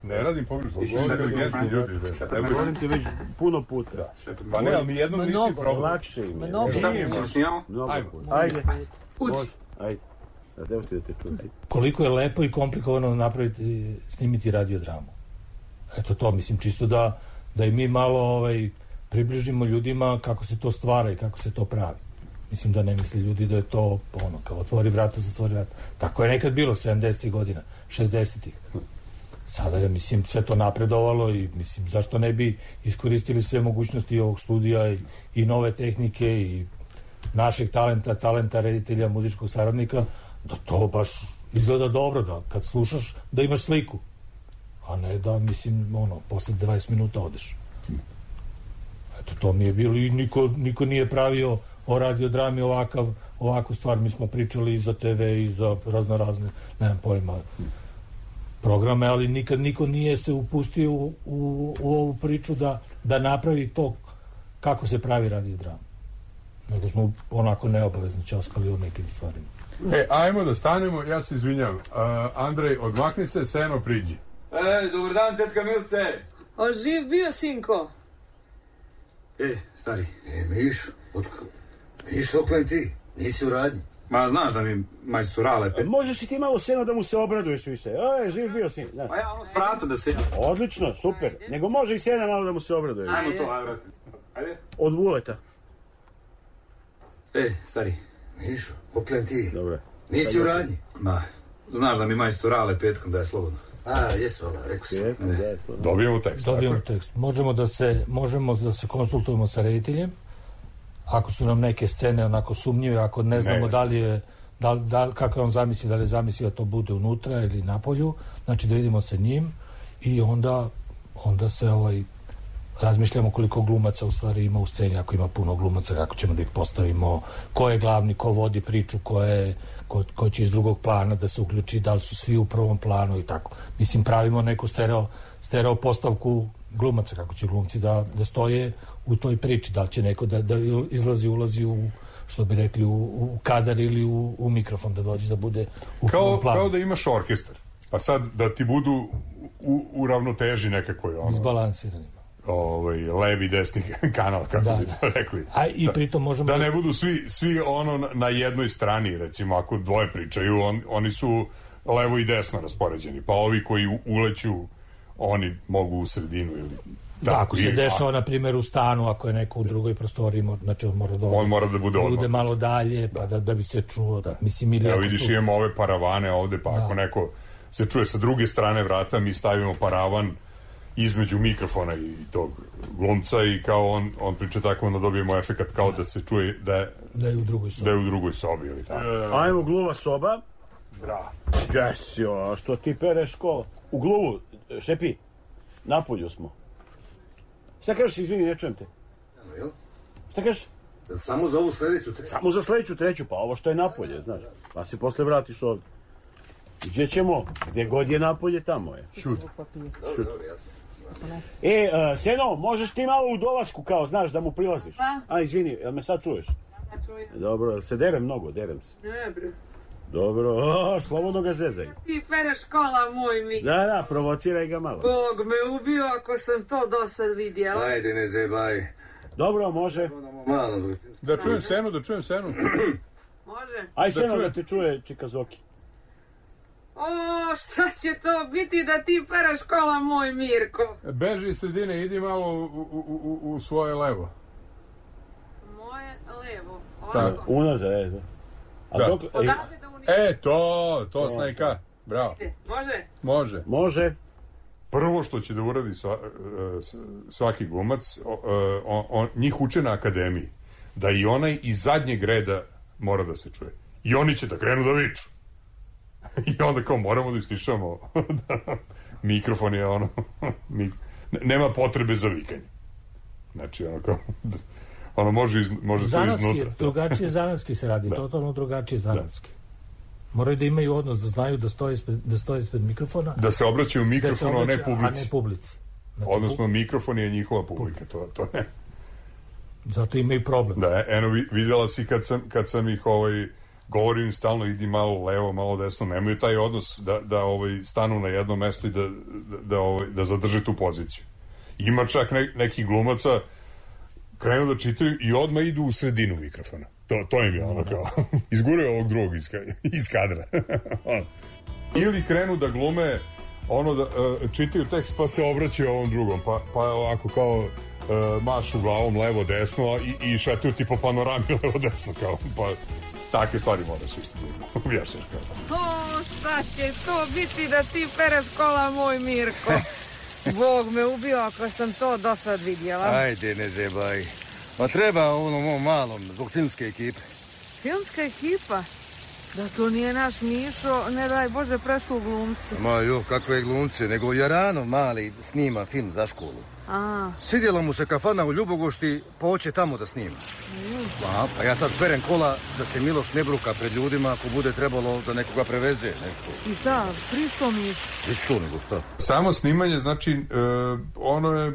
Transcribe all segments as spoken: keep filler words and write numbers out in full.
Ne radim pogrešno, su inteligentni ljudi. Govorim ti već puno puta. Da. Pa ne, ali nijednom nisi probao. Lakše im je. Mnogo. Ajde. Ajde. Ajde. Da te ti da te čuti. Koliko je lepo i komplikovano napraviti, snimiti radiodramu. Eto to, mislim, čisto da, da i mi malo ovaj, približimo ljudima kako se to stvara i kako se to pravi. Mislim da ne misli ljudi da je to ono, kao otvori vrata, zatvori vrata. Tako je nekad bilo, sedamdesetih godina, šezdesetih. Sada je, mislim, sve to napredovalo i, mislim, zašto ne bi iskoristili sve mogućnosti ovog studija i, i nove tehnike i našeg talenta, talenta reditelja, muzičkog saradnika, da to baš izgleda dobro, da kad slušaš da imaš sliku, a ne da, mislim, ono, posle dvadeset minuta odeš. Eto, to mi je bilo i niko, niko nije pravio o radiodrami ovakav, ovakvu stvar. Mi smo pričali i za te ve i za razno razne, nemam pojma, programe, ali nikad niko nije se upustio u, u, u ovu priču da, da napravi to kako se pravi radiodrama. Nego smo onako neobavezno ćaskali o nekim stvarima. E, ajmo da stanemo, ja se izvinjam. Uh, Andrej, odmakni se, Seno priđi. E, dobar dan, tetka Milce. O, živ bio, sinko? E, stari. E, Miš, otko... Miš, oklen ti, nisi u radnji. Ma, znaš da mi majstorale... Pe... Možeš i ti malo, Seno, da mu se obraduješ više. E, živ bio sin. Pa ja ono sprata da se... Odlično, super. Ajde. Nego može i Sena malo da mu se obraduješ. Ajmo to, ajde. Ajde. Od Vuleta. E, stari. Mišo, oklen ti. Dobro. Nisi u radnji. Ma, znaš da mi majstorale petkom da je slobodno. A, jesu, vala, rekao sam. Petkom da je slobodno. Dobijemo tekst. Dobijemo tekst. Možemo da se, možemo da se konsultujemo sa rediteljem. Ako su nam neke scene onako sumnjive, ako ne znamo ne, da li je, da, da, kako on zamisli, da li zamisli da to bude unutra ili napolju, znači da vidimo sa njim i onda, onda se ovaj, razmišljamo koliko glumaca u stvari ima u sceni, ako ima puno glumaca, kako ćemo da ih postavimo, ko je glavni, ko vodi priču, ko, je, ko, ko će iz drugog plana da se uključi, da li su svi u prvom planu i tako. Mislim, pravimo neku stereo, stereo postavku glumaca, kako će glumci da, da stoje u toj priči, da li će neko da, da izlazi, ulazi u, što bi rekli, u, u kadar ili u, u mikrofon, da dođe da bude u kao, planu. Kao da imaš orkestar, pa sad da ti budu u, u ravnoteži nekakvoj, ono... Izbalansirani. Ovaj, levi, desni kanal, kako da, bi to rekli. A i pritom možemo... Da ne budu svi, svi ono na jednoj strani, recimo, ako dvoje pričaju, on, oni su levo i desno raspoređeni, pa ovi koji uleću, oni mogu u sredinu ili... Da, ako se dešava, na primjer, u stanu, ako je neko u drugoj prostoriji, znači on mora da, on mora da bude, bude malo dalje, pa da, da bi se čuo. Da. Mislim, ili evo vidiš, su... imamo ove paravane ovde, pa da. Ako neko se čuje sa druge strane vrata, mi stavimo paravan između mikrofona i tog glumca i kao on, on priča tako, onda dobijemo efekat kao da se čuje da je, da je u drugoj sobi. Da je u drugoj sobi ili tako. E, ajmo, gluva soba. Bra. Jesio, a što ti pereš ko? U gluvu, Šepi, napolju smo. Šta kažeš, izvini, ne čujem te. Ano, jel? Šta kažeš? Samo za ovu sledeću treću. Samo za sledeću treću, pa ovo što je napolje, znaš. Pa se posle vratiš ovdje. Gdje ćemo? Gdje god je napolje, tamo je. Šut. Dobro, dobro, jasno. E, uh, Seno, možeš ti malo u dolasku, kao, znaš, da mu prilaziš? Pa? A, izvini, jel me sad čuješ? Da, čujem. Dobro, se derem mnogo, derem se. Ne, bre. Dobro, o, slobodno ga zezaj. Ti pereš kola, moj mi. Da, da, provociraj ga malo. Bog me ubio ako sam to do sad vidjela. Ajde, ne zebaj. Dobro, može. Malo. Da čujem Senu, da čujem Senu. Može. Aj, Seno, da, da te čuje Čikazoki. O, šta će to biti da ti pereš kola, moj Mirko? Beži iz sredine, idi malo u, u, u, u svoje levo. Moje levo. Tako. Unazad, e, da. A da. dok, Odavde da unijem. E, to, to Snejka. Bravo. Može? Može. Može. Prvo što će da uradi sva, svaki glumac, on, on, njih uče na akademiji, da i onaj iz zadnjeg reda mora da se čuje. I oni će da krenu da viču. I onda kao moramo da istišamo. Mikrofon je ono... Nema potrebe za vikanje. Znači, ono kao... Ono može, iz, može se iznutra. Drugačije zanatski se radi, da. Totalno drugačije zanatski. Da. Moraju da imaju odnos, da znaju da stoje ispred, da stoje ispred mikrofona. Da se obraćaju mikrofonu, da obraća, a ne publici. A ne publici. Znači, odnosno, mikrofon je njihova publika. To, to je. Zato imaju problem. Da, eno, vidjela si kad sam, kad sam ih ovaj, govorim im stalno idi malo levo, malo desno, nemaju taj odnos da, da ovaj, stanu na jedno mesto i da, da, da, ovaj, da zadrže tu poziciju. Ima čak ne, neki glumaca krenu da čitaju i odmah idu u sredinu mikrofona. To, to im je ono kao, izguraju ovog drugog iz, iz kadra. Ili krenu da glume, ono da uh, čitaju tekst pa se obraćaju ovom drugom, pa, pa ovako kao uh, mašu glavom levo desno i, i šetaju ti po panorami levo desno, kao, pa takve stvari moraš isto da objašnjaš. O, šta će to biti da ti pereš kola, moj Mirko? Bog me ubio ako sam to do sad vidjela. Ajde, ne zebaj. Ma treba onom mom malom, zbog filmske ekipe. Filmska ekipa? Da to nije naš Mišo, ne daj Bože, prešu glumci. Ma jo, kakve glumce, nego Jaranov mali snima film za školu. A. Svidjela mu se kafana u Ljubogošti, pa hoće tamo da snima. A, pa ja sad perem kola da se Miloš ne bruka pred ljudima ako bude trebalo da nekoga preveze. Neko. I šta, pristo Miš? Pristo nego šta? Samo snimanje, znači, uh, ono je,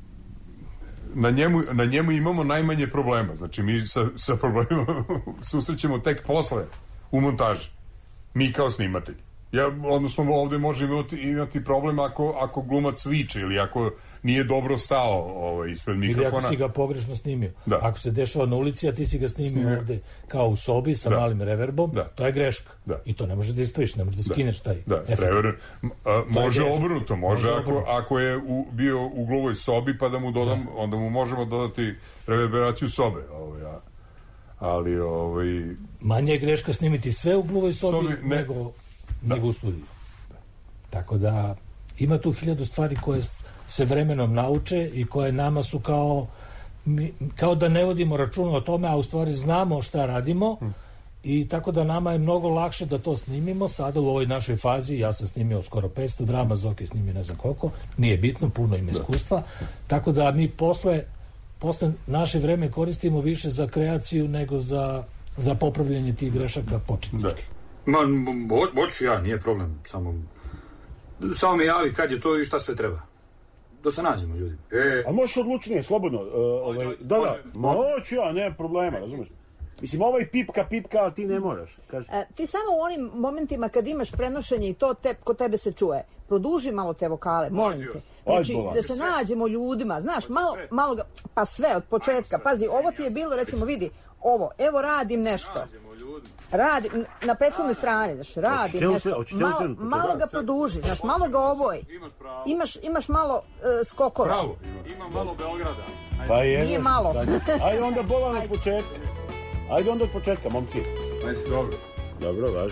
na njemu, na njemu imamo najmanje problema. Znači, mi sa, sa problemima susrećemo tek posle u montaži. Mi kao snimatelji. Ja, odnosno, ovde može imati, imati problem ako, ako glumac viče ili ako nije dobro stao ovaj, ispred mikrofona. Ili ako si ga pogrešno snimio. Da. Ako se dešava na ulici, a ti si ga snimio Snimio. ovde kao u sobi sa da. malim reverbom, da. to je greška. Da. I to ne može da ispraviš, ne može da skineš taj da. efekt. Reverb, a, može obrnuto, može, može ako, ako je u, bio u glovoj sobi pa da mu dodam, da. onda mu možemo dodati reverberaciju sobe. Ovaj, a, ali ovaj... Manje je greška snimiti sve u glovoj sobi, sobi ne... nego... Da. nego u studiju. Da. Tako da ima tu hiljadu stvari koje se vremenom nauče i koje nama su kao mi, kao da ne vodimo računa o tome, a u stvari znamo šta radimo hmm. i tako da nama je mnogo lakše da to snimimo. Sada u ovoj našoj fazi ja sam snimio skoro petsto drama, Zoki snimio ne znam koliko, nije bitno, puno ima iskustva, da. Tako da mi posle, posle naše vreme koristimo više za kreaciju nego za, za popravljanje tih grešaka početničkih. Ma, hoću ja, nije problem, samo... Samo mi javi kad je to i šta sve treba. Da se nađemo, ljudi. E, a možeš odlučnije, slobodno. Uh, ovaj, može, da, da, može. hoću ja, nema problema, razumiješ? Mislim, ovaj pipka, pipka, ali ti ne moraš. E, ti samo u onim momentima kad imaš prenošenje i to te, kod tebe se čuje, produži malo te vokale, molim te. Znači, da se nađemo ljudima, znaš, malo, malo ga, pa sve od početka. Pazi, ovo ti je bilo, recimo, vidi, ovo, evo radim nešto. Radim, na prethodnoj strani, znaš, radim nešto, malo, malo ga produži, znaš, malo ga ovoj, imaš, imaš malo uh, skokova. Pravo, imam malo Beograda. Pa je, nije malo. Ajde onda bolan od početka. Ajde onda od početka, momci. Ajde, dobro. Dobro, važi.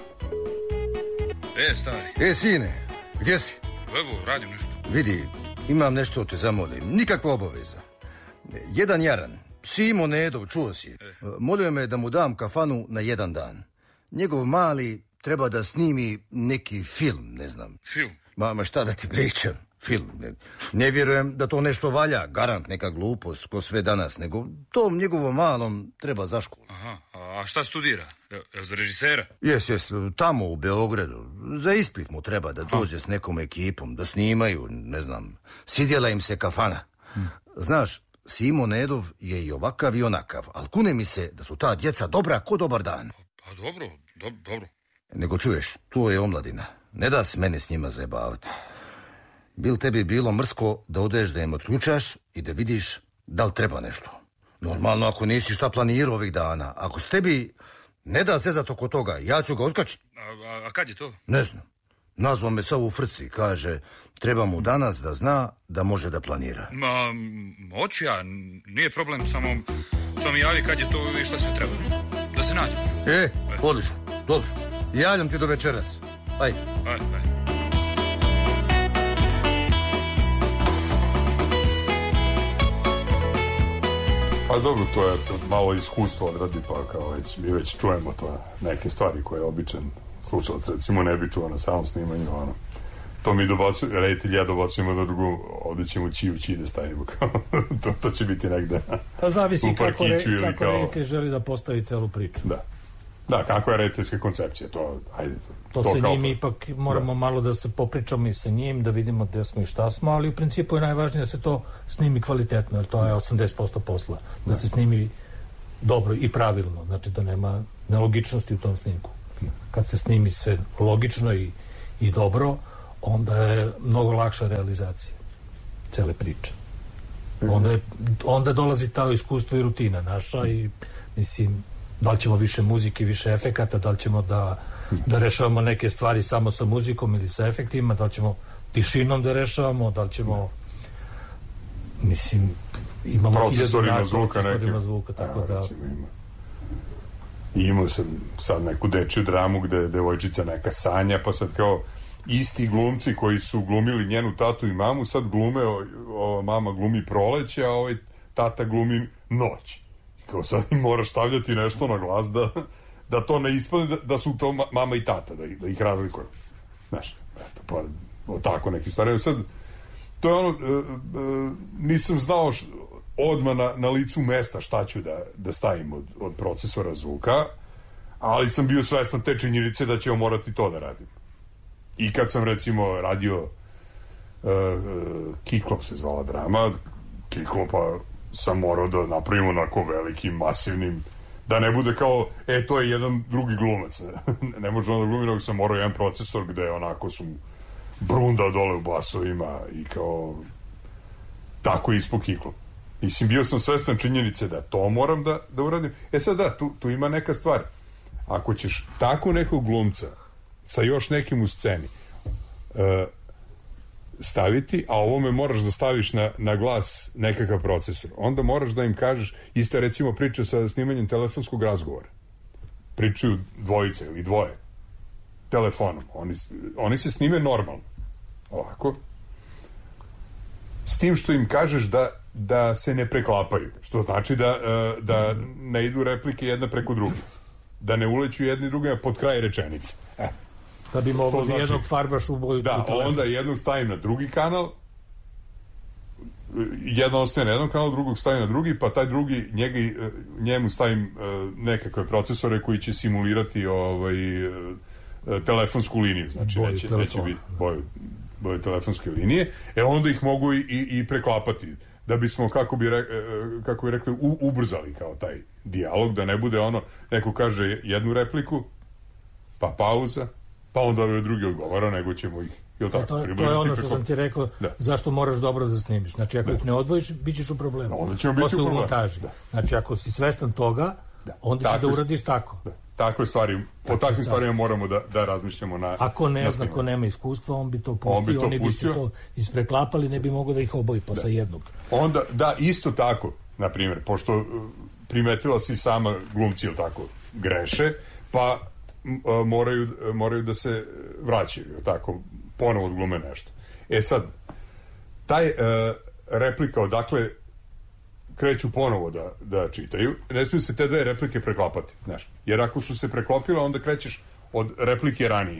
E, stari. E, sine, gdje si? Evo, radim nešto. Vidi, imam nešto te zamolim, nikakva obaveza. Jedan jaran. Simo Nedov, čuo si. E. Molio me da mu dam kafanu na jedan dan. Njegov mali treba da snimi neki film, ne znam. Film? Ma, ma šta da ti pričam? Film. Ne, ne vjerujem da to nešto valja, garant neka glupost, ko sve danas, nego tom njegovom malom treba za školu. Aha, a šta studira? Je za režisera? Jes, jes, tamo u Beogradu. Za ispit mu treba da dođe Aha. s nekom ekipom, da snimaju, ne znam, sidjela im se kafana. Hm. Znaš, Simo Nedov je i ovakav i onakav, ali kune mi se da su ta djeca dobra ko dobar dan. Pa dobro, do, dobro. Nego čuješ, tu je omladina. Ne da se mene s njima zajebavati. Bil tebi bilo mrsko da odeš da im otključaš i da vidiš da li treba nešto. Normalno ako nisi šta planirao ovih dana. Ako s tebi ne da se zato oko toga, ja ću ga otkačiti. A, a, a kad je to? Ne znam. Nazvao me sav u frci, kaže, treba mu danas da zna da može da planira. Ma, hoću ja, nije problem, samo, samo mi javi kad je to i šta sve treba. Da se nađemo. E, odlično, dobro. Javljam ti do večeras. Aj. Aj, aj. Pa dobro, to je malo iskustvo odradi, pa kao već, mi već čujemo to, neke stvari koje je običan slušalac, recimo, ne bi čuo na samom snimanju, ono. To mi dobacu, reditelj ja dobacujemo da drugu, ovdje ćemo čiju čiji da stavimo, kao, to, to će biti negde pa zavisi u parkiću kako, re, ili kako kao... reditelj želi da postavi celu priču. Da. Da, kakva je rediteljska koncepcija, to, ajde, to, to se njim to... ipak moramo da. malo da se popričamo i sa njim, da vidimo gde smo i šta smo, ali u principu je najvažnije da se to snimi kvalitetno, jer to je osamdeset posto posla, da, da se snimi dobro i pravilno, znači da nema nelogičnosti u tom snimku. Kad se snimi sve logično i, i dobro, onda je mnogo lakša realizacija cele priče. Onda, je, onda dolazi ta iskustvo i rutina naša i mislim, da li ćemo više muzike, više efekata, da li ćemo da, da rešavamo neke stvari samo sa muzikom ili sa efektima, da li ćemo tišinom da rešavamo, da li ćemo mislim, imamo procesorima zvuka, procesorima zvuka, tako da... Ima. I imao sam sad neku dečju dramu gde je devojčica neka sanja, pa sad kao isti glumci koji su glumili njenu tatu i mamu, sad glume, ova mama glumi proleće, a ovaj tata glumi noć. I kao sad im moraš stavljati nešto na glas da, da to ne ispadne, da, da su to mama i tata, da, da ih razlikuju. Znaš, eto, pa o tako neki stvari. Sad, to je ono, e, e, nisam znao š, odmah na, na licu mesta šta ću da, da stavim od, od procesora zvuka, ali sam bio svestan te činjenice da ćemo morati to da radim. I kad sam recimo radio uh, Kiklop se zvala drama, Kiklopa sam morao da napravimo onako velikim, masivnim, da ne bude kao, e, to je jedan drugi glumac. Ne može onda glumi, nego sam morao jedan procesor gde onako su brunda dole u basovima i kao tako ispod Kiklop. Mislim, bio sam svestan činjenice da to moram da, da uradim. E sad da, tu, tu ima neka stvar. Ako ćeš tako nekog glumca sa još nekim u sceni e, staviti, a ovome moraš da staviš na, na glas nekakav procesor, onda moraš da im kažeš, ista recimo priča sa snimanjem telefonskog razgovora. Pričaju dvojice ili dvoje telefonom. Oni, oni se snime normalno. Ovako. S tim što im kažeš da, da se ne preklapaju. Što znači da, da ne idu replike jedna preko druge. Da ne uleću jedni drugima pod kraj rečenice. E. Da bi mogli znači, jednog farbaš u boju. Da, onda jednog stavim na drugi kanal, jedan ostaje na jednom kanalu, drugog stavim na drugi, pa taj drugi, njega, njemu stavim nekakve procesore koji će simulirati ovaj, telefonsku liniju. Znači, boju neće, neće biti boju, boju telefonske linije. E onda ih mogu i, i, i preklapati. Da bismo, kako bi, re, kako bi rekli, u, ubrzali kao taj dijalog, da ne bude ono, neko kaže jednu repliku, pa pauza, pa onda ovaj drugi odgovara, nego ćemo ih, jel tako? To, to je ono što sam ti rekao, da. Zašto moraš dobro da snimiš. Znači, ako da. ih ne odvojiš, bit ćeš u problemu. Da, onda ćemo biti Posle u problemu. Da. Znači, ako si svestan toga, da. onda ćeš da uradiš tako. Da. Takve stvari, o takvim stvari. stvarima moramo da, da razmišljamo na... Ako ne zna, ko nema iskustva, on bi to pustio, on bi to oni pustio. bi se to ispreklapali, ne bi mogao da ih oboji posle da. jednog. Onda, da, isto tako, na primjer, pošto primetila si sama glumci, jel tako, greše, pa m, moraju, moraju da se vraćaju, jel tako, ponovo odglume nešto. E sad, taj uh, replika odakle kreću ponovo da, da čitaju, ne smiju se te dve replike preklapati, znaš, jer ako su se preklopile, onda krećeš od replike ranije,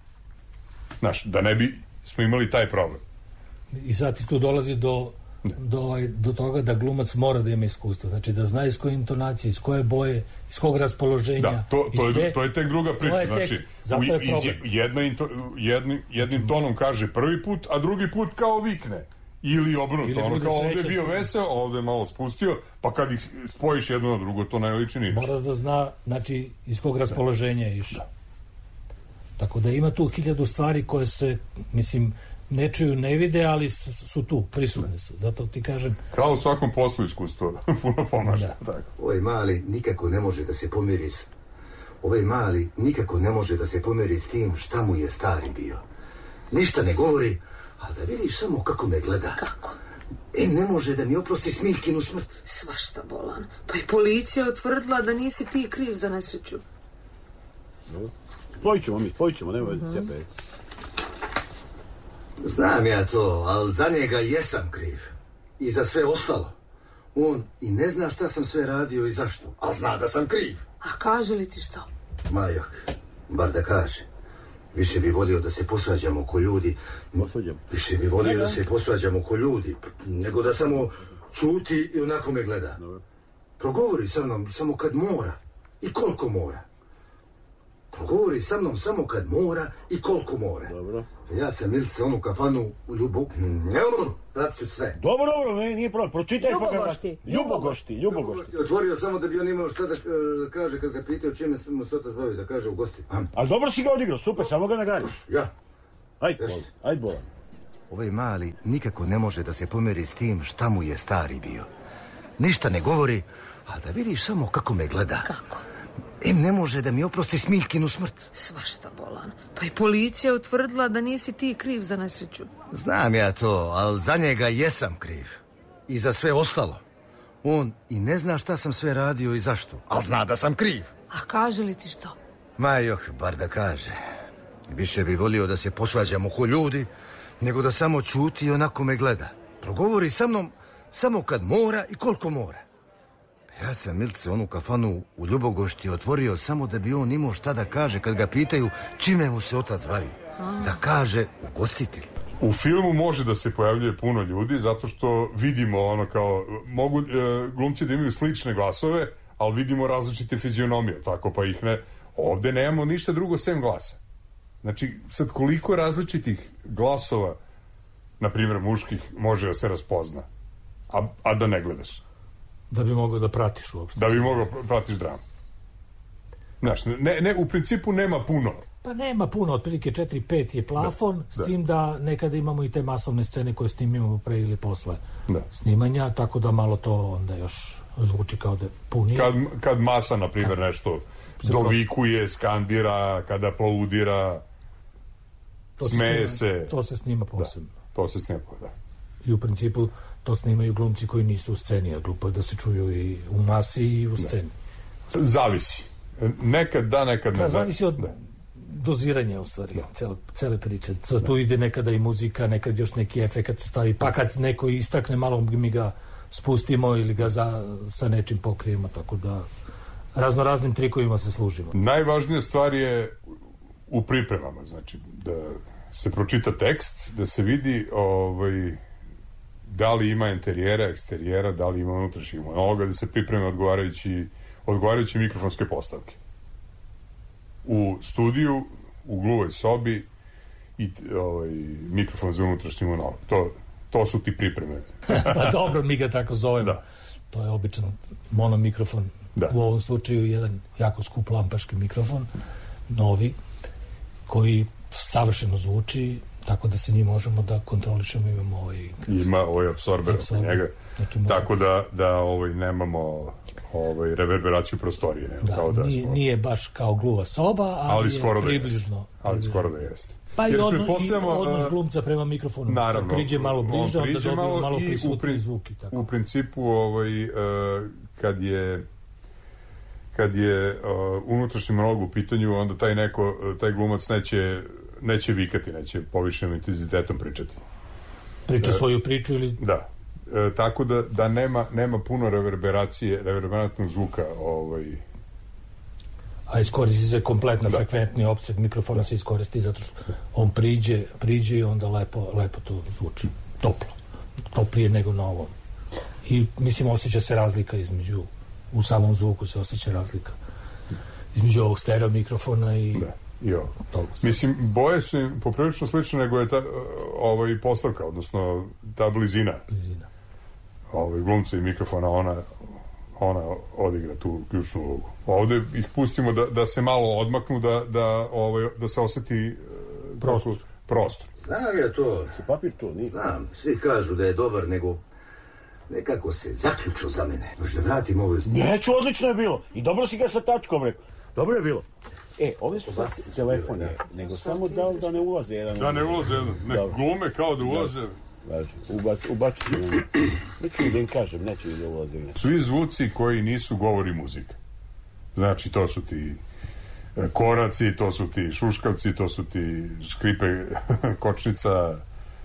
znaš, da ne bi smo imali taj problem. I sad ti tu dolazi do, do, do toga da glumac mora da ima iskustvo, znači da zna iz koje intonacije, iz koje boje, iz kog raspoloženja. Da, to, to, sve, je, to je tek druga priča, tek, znači, u, iz, jedna into, jedni, jednim tonom kaže prvi put, a drugi put kao vikne. Ili obrnuto, ono kao ovdje je bio veseo, ovdje je malo spustio, pa kad ih spojiš jedno na drugo, to ne liči ni mora da zna, znači, iz kog raspoloženja je išao. Tako da ima tu hiljadu stvari koje se, mislim, ne čuju, ne vide, ali su tu, prisutne su. Zato ti kažem... Kao u svakom poslu iskustvo, puno pomaže. Da. Tako. Ovaj mali nikako ne može da se pomeri s... Ovaj mali nikako ne može da se pomeri s tim šta mu je stari bio. Ništa ne govori, a da vidiš samo kako me gleda. Kako? E, ne može da mi oprosti Smiljkinu smrt. Svašta bolan. Pa i policija utvrdila da nisi ti kriv za nesreću. Spojit ćemo mi, spojit ćemo, nemoj da cijepe. Znam ja to, ali za njega jesam kriv. I za sve ostalo. On i ne zna šta sam sve radio i zašto, ali zna da sam kriv. A kaže li ti što? Majok, bar da kaže. Više bi volio da se posvađamo ko ljudi. Posvađamo. Više bi volio da se posvađamo ko ljudi, nego da samo čuti i onako me gleda. Progovori sa mnom samo kad mora. I koliko mora. progovori sa mnom samo kad mora i koliko mora. Dobro. Ja sam Milica onu kafanu u Ljubu... Pratit ću sve. Dobro, dobro, ne, nije problem. Pročitaj pa ga... Ljubogošti. Ljubogošti, Ljubogošti. Otvorio samo da bi on imao šta da, da kaže kad ga pitaju čime se mu se otac bavi, da kaže u gosti. A dobro si ga odigrao, super, samo ga nagradiš. Ja. Ajde, Bolan, ajde, Bolan. Ovaj mali nikako ne može da se pomeri s tim šta mu je stari bio. Ništa ne govori, a da vidiš samo kako me gleda. Kako? Em ne može da mi oprosti Smiljkinu smrt. Svašta, Bolan. Pa i policija je utvrdila da nisi ti kriv za nesreću. Znam ja to, ali za njega jesam kriv. I za sve ostalo. On i ne zna šta sam sve radio i zašto, ali zna da sam kriv. A kaže li ti što? Ma joh, bar da kaže. Više bi volio da se posvađamo ko ljudi, nego da samo čuti i onako me gleda. Progovori sa mnom samo kad mora i koliko mora. Ja sam Milce onu kafanu u Ljubogošti otvorio samo da bi on imao šta da kaže kad ga pitaju čime mu se otac bavi. Da kaže ugostitelj. U filmu može da se pojavljuje puno ljudi zato što vidimo ono kao, mogu e, glumci da imaju slične glasove, ali vidimo različite fizionomije, tako pa ih ne... Ovde nemamo ništa drugo sem glasa. Znači, sad koliko različitih glasova, na primjer muških, može da se raspozna, a, a da ne gledaš? Da bi mogao da pratiš uopšte. Da bi mogao pratiš dramu. Znaš, ne, ne, u principu nema puno. Pa nema puno, otprilike četiri pet je plafon, da, s da. tim da nekada imamo i te masovne scene koje snimimo pre ili posle da. snimanja, tako da malo to onda još zvuči kao da je punije. Kad, kad masa, na primjer, kad nešto dovikuje, skandira, kada poludira, to smeje se, se. To se snima posebno. Da, to se snima, da. I u principu to snimaju glumci koji nisu u sceni, a glupo je da se čuju i u masi i u sceni. Da. Zavisi. Nekad da, nekad ne. Da, zavisi od da. doziranja, u stvari, cele, cele priče. To, tu ide nekada i muzika, nekad još neki efekat se stavi, pa kad neko istakne, malo mi ga spustimo ili ga za, sa nečim pokrijemo, tako da razno raznim trikovima se služimo. Najvažnija stvar je u pripremama, znači da se pročita tekst, da se vidi ovaj, da li ima interijera, eksterijera, da li ima unutrašnjih monologa, da se pripreme odgovarajući, odgovarajući mikrofonske postavke. U studiju, u gluvoj sobi i ovaj, mikrofon za unutrašnji monolog. To, to su ti pripreme. Pa dobro, mi ga tako zovemo. Da. To je običan monomikrofon. Da. U ovom slučaju jedan jako skup lampaški mikrofon, novi, koji savršeno zvuči, tako da se njim možemo da kontrolišemo. Imamo ovaj... Ima ovaj apsorber oko njega. Znači, tako da, da ovaj, nemamo ovaj, reverberaciju prostorije. Da, kao da nije, smo... nije baš kao gluva soba, ali, ali je približno. Da ali skoro da jeste. Pa i, odno, i odnos glumca prema mikrofonu. Naravno. Kad priđe malo bliže, onda dobije malo, malo prisutni prisutni zvuk. I tako. U principu, ovaj, uh, kad je kad je uh, unutrašnji monolog u pitanju, onda taj neko, taj glumac neće, neće vikati, neće povišenim intenzitetom pričati. Priča uh, svoju priču ili... Da. E, tako da, da nema, nema puno reverberacije, reverberantnog zvuka. Ovaj... A iskoristi se kompletno da. Frekventni opseg mikrofona da. Se iskoristi zato što on priđe, priđe i onda lepo, lepo to zvuči. Toplo. Toplije nego na ovom. I mislim osjeća se razlika između, u samom zvuku se osjeća razlika između ovog stereo mikrofona i... Da. Jo. Mislim, boje su im poprilično slične nego je ta ovaj, postavka, odnosno ta blizina. Blizina. Ovaj, glumca i mikrofona, ona, ona odigra tu ključnu ulogu. Ovde ih pustimo da, da se malo odmaknu, da, da, ovaj, da se oseti prostor. prostor. Znam ja to. Se papir čuo, nije? Znam, svi kažu da je dobar, nego nekako se zaključio za mene. Možda vratim ovo. Neću, odlično je bilo. I dobro si ga sa tačkom rekao. Dobro je bilo. E, ove su sad telefone, nego samo da, da ne ulaze jedan. Da ne ulaze jedan, ne, glume kao da ulaze. Važi, ubač, ubačite. Neću da im kažem, neću da ulaze. Svi zvuci koji nisu govori muzika. Znači, to su ti koraci, to su ti šuškavci, to su ti škripe kočnica,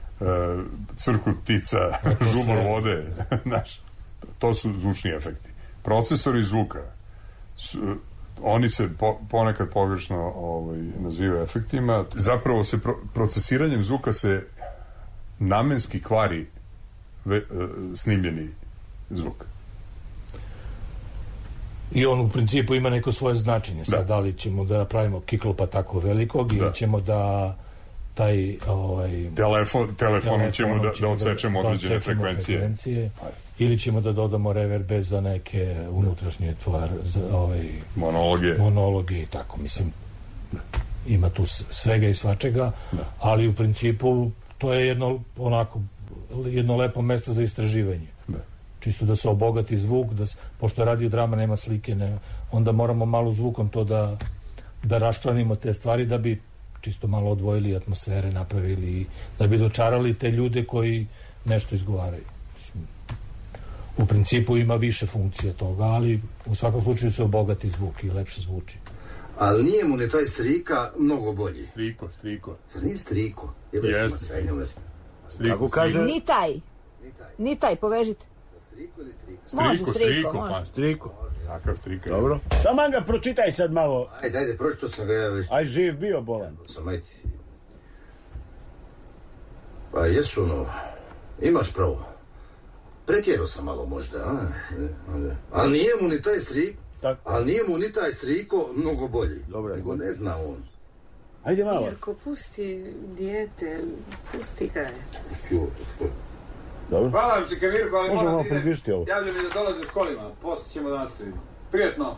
crkut ptica, žumor vode. Znaš, to su zvučni efekti. Procesori zvuka su, oni se po, ponekad pogrešno ovaj, nazivaju efektima. Zapravo se pro, procesiranjem zvuka se namenski kvari ve, uh, snimljeni zvuk. I on u principu ima neko svoje značenje. Sad, da, da li ćemo da pravimo kiklopa tako velikog, ili da. ćemo da taj ovaj, telefon, telefonom ćemo da, da odsečemo određene da frekvencije. frekvencije ili ćemo da dodamo reverbe za neke unutrašnje tvar, za, ovaj, monologe. monologe i tako, mislim da. Ima tu svega i svačega, da. Ali u principu to je jedno onako jedno lepo mesto za istraživanje. Da. Čisto da se obogati zvuk, da, pošto radio drama nema slike, ne, onda moramo malo zvukom to da, da raščlanimo te stvari, da bi čisto malo odvojili atmosfere, napravili, da bi dočarali te ljude koji nešto izgovaraju. U principu ima više funkcija toga, ali u svakom slučaju se obogati zvuk i lepše zvuči. Ali nije mu ne taj strika mnogo bolji? Striko, striko. Zar nije striko? Jeste. Kako kaže? Ni taj. Ni taj, povežite. Striko ili striko? Može striko, striko, striko, može. pa. Striko. Takav strika. Dobro. Samo ga pročitaj sad malo. Ajde, ajde, pročito sam ga ja već. Aj, živ bio bolan. Sam, ajde. Pa jesu, no, imaš pravo. Pretjerao sam malo možda, a? Ali nije mu ni taj strik, ali nije mu ni taj striko mnogo bolji. Dobre. Nego ne zna on. Ajde malo. Mirko, pusti dijete, pusti ga. Pusti ovo, što? Dobro. Hvala vam, čeka Mirko, ali možemo moram da idem. Ovo. Javljam mi da dolaze s kolima, poslije ćemo da nastavimo. Prijetno.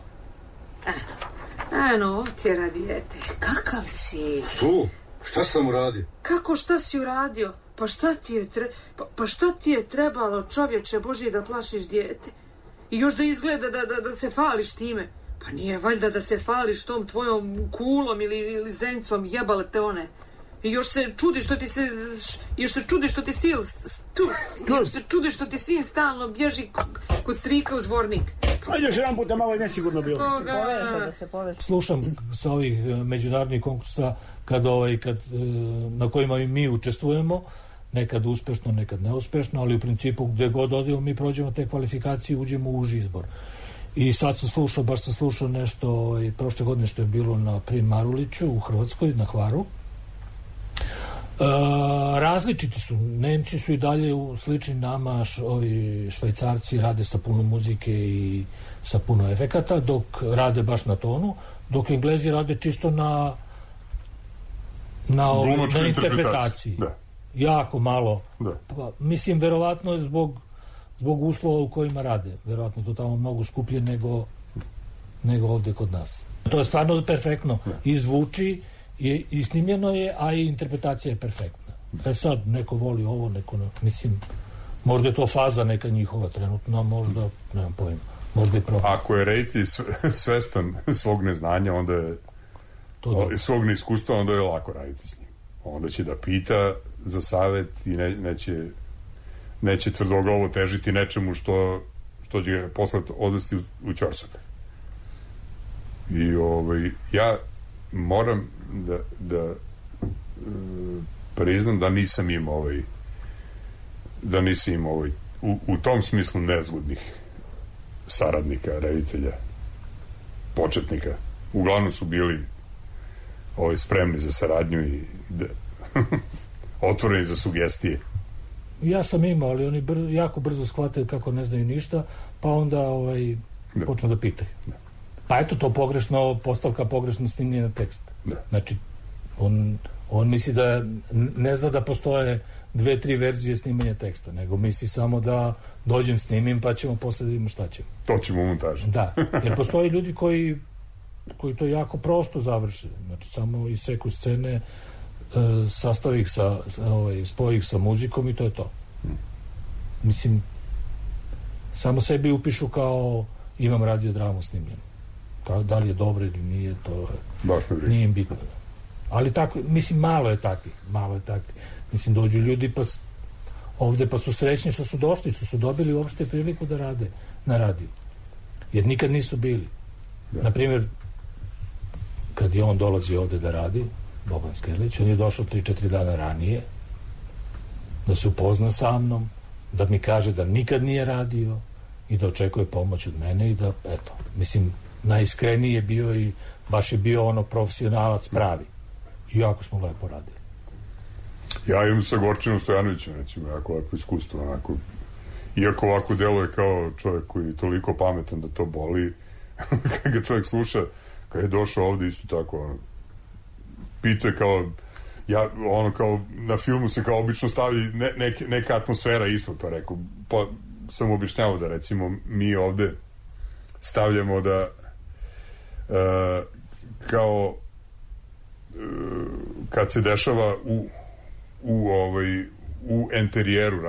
Ano, otjera dijete. Kakav si? Tu? Šta sam uradio? Kako šta si uradio? Pa šta ti je, tre... pa, pa šta ti je trebalo, čovječe Božji, da plašiš dijete? I još da izgleda da, da, da se fališ time. Pa nije valjda da se fališ tom tvojom kulom ili, ili zencom, jebale te one. I još se čudi što ti se... Još se čudi što ti stil... Tu. Još se čudi što ti sin stalno bježi kod strika u zvornik. Ajde još jedan puta, malo je nesigurno bilo. Poveže, da se poveže. Slušam sa ovih međunarodnih konkursa kad, ovaj, kad, na kojima mi učestvujemo, nekad uspešno, nekad neuspešno, ali u principu gde god odemo mi prođemo te kvalifikacije, uđemo u uži izbor. I sad sam slušao, baš sam slušao nešto, ovaj, prošle godine što je bilo na Prim Maruliću u Hrvatskoj, na Hvaru. E, različiti su, Nemci su i dalje u slični nama, š, ovi Švajcarci rade sa puno muzike i sa puno efekata, dok rade baš na tonu, dok Englezi rade čisto na na, ovi, na interpretaciji. Da. Jako malo. Da. Pa, mislim, verovatno zbog zbog uslova u kojima rade. Verovatno to tamo mnogo skuplje nego nego ovdje kod nas. To je stvarno perfektno. Da. I zvuči i, i snimljeno je, a i interpretacija je perfektna. E sad, neko voli ovo, neko ne. Mislim, možda je to faza neka njihova trenutno, možda, nemam pojma. Možda je problem. Ako je Rejti svestan svog neznanja, onda je to svog neiskustva, onda je lako raditi s njim. Onda će da pita za savjet i ne, neće neće tvrdoglavo težiti nečemu što što će posle odvesti u, u ćorsak. I ovaj, ja moram da, da e, priznam da nisam imao ovaj da nisam imao ovaj u, u tom smislu nezgodnih saradnika, reditelja, početnika. Uglavnom su bili ovaj, spremni za saradnju i da, otvoreni za sugestije. Ja sam imao, ali oni br jako brzo shvataju kako ne znaju ništa, pa onda ovaj, da. počnu da pitaju. Da. Pa eto, to pogrešno, postavka pogrešno snimljena tekst. Da. Znači, on, on misli da ne zna da postoje dve, tri verzije snimanja teksta, nego misli samo da dođem snimim, pa ćemo posle da vidimo šta ćemo. To ćemo u montažu. Da, jer postoje ljudi koji koji to jako prosto završe. Znači, samo iseku scene, sastavi ih sa, ovaj, spoji ih sa muzikom i to je to. Hmm. Mislim, samo sebi upišu kao imam radio dramu snimljenu. Kao, da li je dobro ili nije, to je, nije im bitno. Ali tako, mislim, malo je takvih, malo je takvih. Mislim, dođu ljudi pa ovde pa su srećni što su došli, što su dobili uopšte priliku da rade na radiju. Jer nikad nisu bili. Da. Naprimjer, kad je on dolazi ovde da radi, Boban Skerlić, on je došao tri četiri dana ranije da se upozna sa mnom, da mi kaže da nikad nije radio i da očekuje pomoć od mene i da, eto, mislim, najiskreniji je bio i baš je bio ono profesionalac pravi. I jako smo lepo radili. Ja imam sa Gorčinom Stojanovićem, recimo, jako lepo iskustvo, onako, iako ovako deluje kao čovjek koji je toliko pametan da to boli, kad ga čovjek sluša, kad je došao ovde isto tako, ono, pitao je kao, ja, ono, kao, na filmu se kao obično stavi ne, neke, neka atmosfera ispod, pa rekao, pa sam objašnjavao da, recimo, mi ovde stavljamo da uh, kao uh, kad se dešava u u ovaj u enterijeru